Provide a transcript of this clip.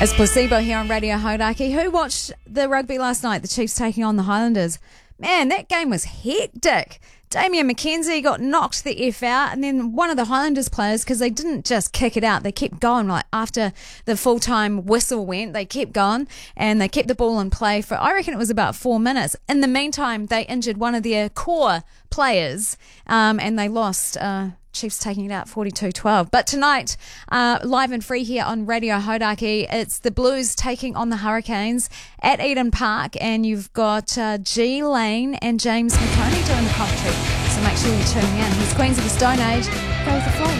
It's Placebo here on Radio Hodaki. Who watched the rugby last night? The Chiefs taking on the Highlanders. Man, that game was hectic. Damian McKenzie got knocked the F out, and then one of the Highlanders players, because they didn't just kick it out, they kept going. Like after the full-time whistle went, they kept going, and they kept the ball in play for, I reckon it was about 4 minutes. In the meantime, they injured one of their core players, and they lost. Chiefs taking it out 42-12. But tonight, live and free here on Radio Hodaki, it's the Blues taking on the Hurricanes at Eden Park, and you've got G Lane and James McConey doing the commentary. So make sure you tune in. He's Queens of the Stone Age. Go with the flow.